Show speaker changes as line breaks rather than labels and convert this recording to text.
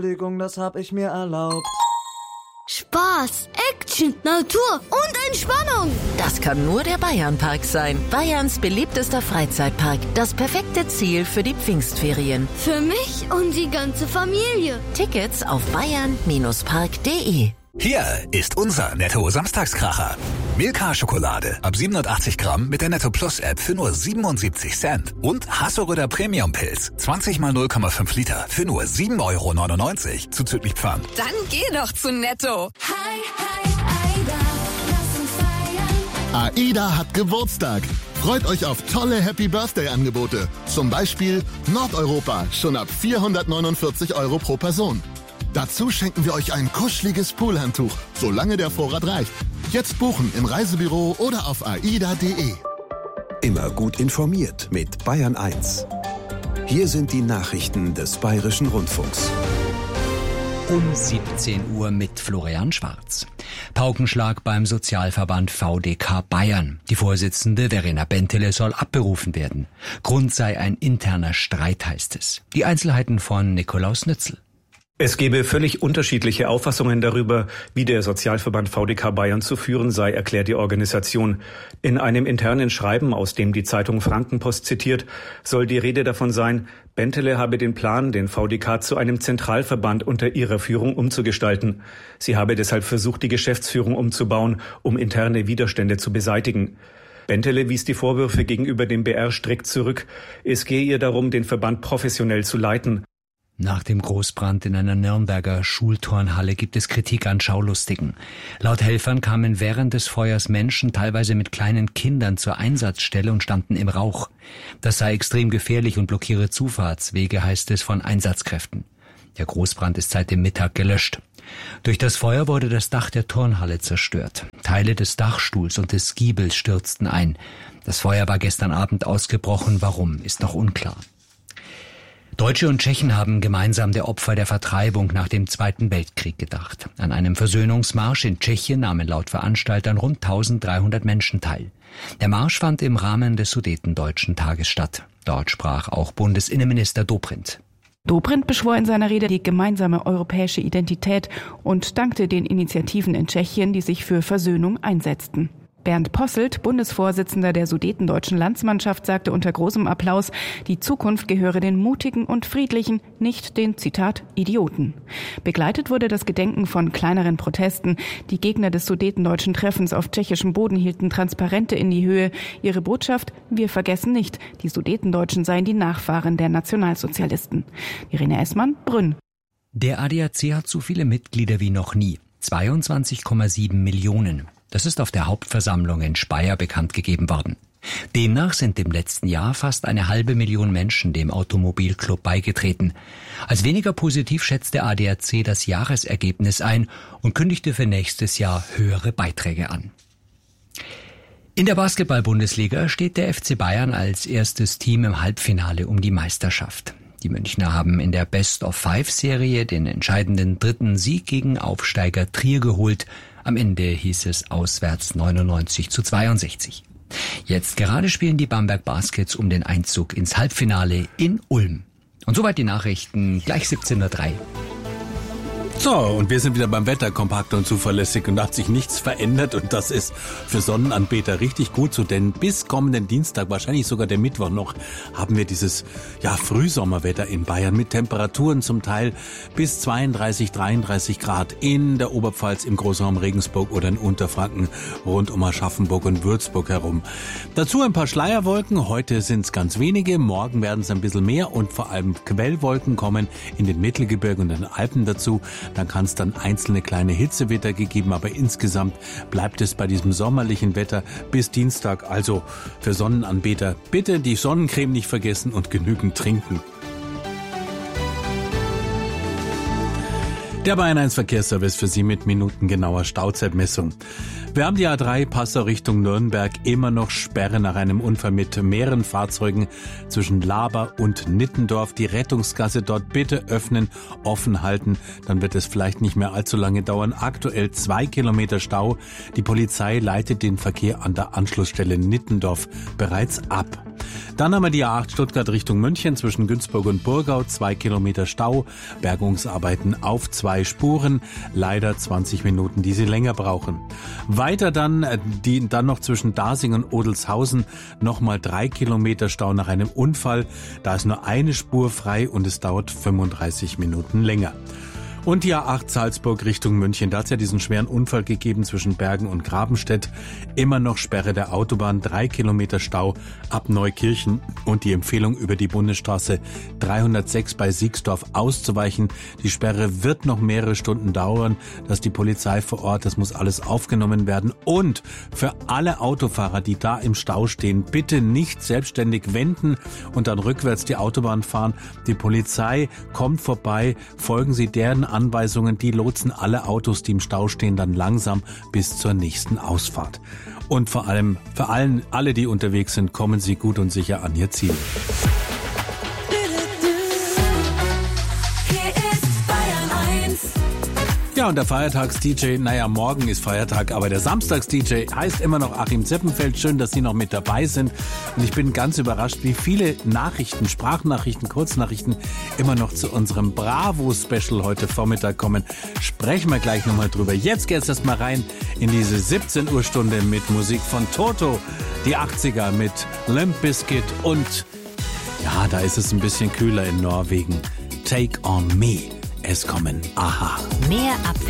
Entschuldigung, das hab ich mir erlaubt.
Spaß, Action, Natur und Entspannung.
Das kann nur der Bayernpark sein. Bayerns beliebtester Freizeitpark. Das perfekte Ziel für die Pfingstferien.
Für mich und die ganze Familie.
Tickets auf bayern-park.de.
Hier ist unser Netto-Samstagskracher. Milka-Schokolade ab 780 Gramm mit der Netto-Plus-App für nur 77 Cent. Und Hasseröder Premium-Pilz 20 mal 0,5 Liter für nur 7,99 € zuzüglich Pfand.
Dann geh doch zu Netto.
Hi, Aida, lass uns feiern.
AIDA hat Geburtstag. Freut euch auf tolle Happy-Birthday-Angebote. Zum Beispiel Nordeuropa, schon ab 449 € pro Person. Dazu schenken wir euch ein kuscheliges Poolhandtuch, solange der Vorrat reicht. Jetzt buchen im Reisebüro oder auf aida.de.
Immer gut informiert mit Bayern 1. Hier sind die Nachrichten des Bayerischen Rundfunks.
Um 17 Uhr mit Florian Schwarz. Paukenschlag beim Sozialverband VDK Bayern. Die Vorsitzende Verena Bentele soll abberufen werden. Grund sei ein interner Streit, heißt es. Die Einzelheiten von Nikolaus Nützel.
Es gebe völlig unterschiedliche Auffassungen darüber, wie der Sozialverband VDK Bayern zu führen sei, erklärt die Organisation. In einem internen Schreiben, aus dem die Zeitung Frankenpost zitiert, soll die Rede davon sein, Bentele habe den Plan, den VDK zu einem Zentralverband unter ihrer Führung umzugestalten. Sie habe deshalb versucht, die Geschäftsführung umzubauen, um interne Widerstände zu beseitigen. Bentele wies die Vorwürfe gegenüber dem BR strikt zurück. Es gehe ihr darum, den Verband professionell zu leiten.
Nach dem Großbrand in einer Nürnberger Schulturnhalle gibt es Kritik an Schaulustigen. Laut Helfern kamen während des Feuers Menschen, teilweise mit kleinen Kindern, zur Einsatzstelle und standen im Rauch. Das sei extrem gefährlich und blockiere Zufahrtswege, heißt es von Einsatzkräften. Der Großbrand ist seit dem Mittag gelöscht. Durch das Feuer wurde das Dach der Turnhalle zerstört. Teile des Dachstuhls und des Giebels stürzten ein. Das Feuer war gestern Abend ausgebrochen. Warum, ist noch unklar. Deutsche und Tschechen haben gemeinsam der Opfer der Vertreibung nach dem Zweiten Weltkrieg gedacht. An einem Versöhnungsmarsch in Tschechien nahmen laut Veranstaltern rund 1300 Menschen teil. Der Marsch fand im Rahmen des Sudetendeutschen Tages statt. Dort sprach auch Bundesinnenminister Dobrindt.
Dobrindt beschwor in seiner Rede die gemeinsame europäische Identität und dankte den Initiativen in Tschechien, die sich für Versöhnung einsetzten. Bernd Posselt, Bundesvorsitzender der Sudetendeutschen Landsmannschaft, sagte unter großem Applaus, die Zukunft gehöre den Mutigen und Friedlichen, nicht den, Zitat, Idioten. Begleitet wurde das Gedenken von kleineren Protesten. Die Gegner des Sudetendeutschen Treffens auf tschechischem Boden hielten Transparente in die Höhe. Ihre Botschaft: Wir vergessen nicht, die Sudetendeutschen seien die Nachfahren der Nationalsozialisten. Irene Essmann, Brünn.
Der ADAC hat so viele Mitglieder wie noch nie. 22,7 Millionen. Das ist auf der Hauptversammlung in Speyer bekannt gegeben worden. Demnach sind im letzten Jahr fast 500.000 Menschen dem Automobilclub beigetreten. Als weniger positiv schätzt der ADAC das Jahresergebnis ein und kündigte für nächstes Jahr höhere Beiträge an. In der Basketball-Bundesliga steht der FC Bayern als erstes Team im Halbfinale um die Meisterschaft. Die Münchner haben in der Best-of-5-Serie den entscheidenden dritten Sieg gegen Aufsteiger Trier geholt. Am Ende hieß es auswärts 99:62. Jetzt gerade spielen die Bamberg Baskets um den Einzug ins Halbfinale in Ulm. Und soweit die Nachrichten, gleich 17:03 Uhr.
So, und wir sind wieder beim Wetter, kompakt und zuverlässig, und da hat sich nichts verändert, und das ist für Sonnenanbeter richtig gut so, denn bis kommenden Dienstag, wahrscheinlich sogar der Mittwoch noch, haben wir dieses Frühsommerwetter in Bayern mit Temperaturen zum Teil bis 32, 33 Grad in der Oberpfalz, im Großraum Regensburg oder in Unterfranken rund um Aschaffenburg und Würzburg herum. Dazu ein paar Schleierwolken, heute sind es ganz wenige, morgen werden es ein bisschen mehr und vor allem Quellwolken kommen in den Mittelgebirgen und den Alpen dazu. Dann kann es dann einzelne kleine Hitzewetter gegeben, aber insgesamt bleibt es bei diesem sommerlichen Wetter bis Dienstag. Also für Sonnenanbeter bitte die Sonnencreme nicht vergessen und genügend trinken. Der Bayern 1 Verkehrsservice für Sie mit minutengenauer Stauzeitmessung. Wir haben die A3 Passau Richtung Nürnberg, immer noch Sperre nach einem Unfall mit mehreren Fahrzeugen zwischen Laber und Nittendorf. Die Rettungsgasse dort bitte öffnen, offen halten, dann wird es vielleicht nicht mehr allzu lange dauern. Aktuell 2 Kilometer Stau. Die Polizei leitet den Verkehr an der Anschlussstelle Nittendorf bereits ab. Dann haben wir die A8 Stuttgart Richtung München zwischen Günzburg und Burgau, 2 Kilometer Stau, Bergungsarbeiten auf 2 Spuren, leider 20 Minuten, die sie länger brauchen. Weiter dann noch zwischen Dasing und Odelshausen, nochmal 3 Kilometer Stau nach einem Unfall, da ist nur eine Spur frei und es dauert 35 Minuten länger. Und die A8 Salzburg Richtung München, da hat es ja diesen schweren Unfall gegeben zwischen Bergen und Grabenstedt. Immer noch Sperre der Autobahn, 3 Kilometer Stau ab Neukirchen und die Empfehlung über die Bundesstraße 306 bei Siegsdorf auszuweichen. Die Sperre wird noch mehrere Stunden dauern, dass die Polizei vor Ort, das muss alles aufgenommen werden. Und für alle Autofahrer, die da im Stau stehen, bitte nicht selbstständig wenden und dann rückwärts die Autobahn fahren. Die Polizei kommt vorbei, folgen Sie deren Anweisungen, die lotsen alle Autos, die im Stau stehen, dann langsam bis zur nächsten Ausfahrt. Und vor allem, für alle, die unterwegs sind, kommen Sie gut und sicher an Ihr Ziel. Ja, und der Feiertags-DJ, morgen ist Feiertag, aber der Samstags-DJ heißt immer noch Achim Zeppenfeld. Schön, dass Sie noch mit dabei sind. Und ich bin ganz überrascht, wie viele Nachrichten, Sprachnachrichten, Kurznachrichten immer noch zu unserem Bravo-Special heute Vormittag kommen. Sprechen wir gleich nochmal drüber. Jetzt geht's erstmal rein in diese 17 Uhr Stunde mit Musik von Toto, die 80er mit Limp Bizkit und ja, da ist es ein bisschen kühler in Norwegen. Take on Me. Es kommen Aha.
Mehr Abwechslung.